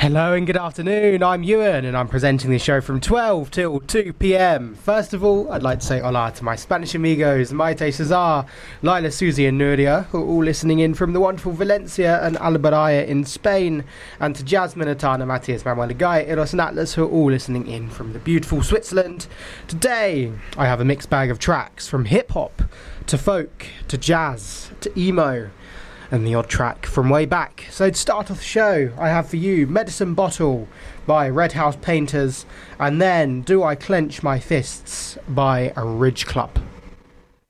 Hello and good afternoon, I'm Ewan and I'm presenting this show from 12 till 2 p.m. First of all, I'd like to say hola to my Spanish amigos, Maite Cesar, Laila, Susie and Nuria, who are all listening in from the wonderful Valencia and Albaraya in Spain, and to Jasmine, Atana, Matthias, Manuel Guy, Eros and Atlas, who are all listening in from the beautiful Switzerland. Today, I have a mixed bag of tracks from hip-hop to folk to jazz to emo, and the odd track from way back. So to start off the show, I have for you Medicine Bottle by Red House Painters, and then Do I Clench My Fists by a Ridge Club.